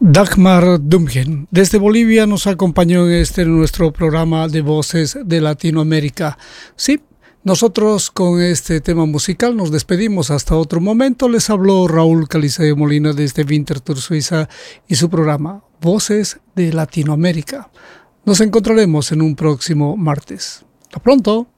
Dagmar Dumgen, desde Bolivia, nos acompañó en nuestro programa de Voces de Latinoamérica. Sí, nosotros con este tema musical nos despedimos hasta otro momento. Les habló Raúl Caliseo Molina desde Winterthur, Suiza, y su programa Voces de Latinoamérica. Nos encontraremos en un próximo martes. Hasta pronto.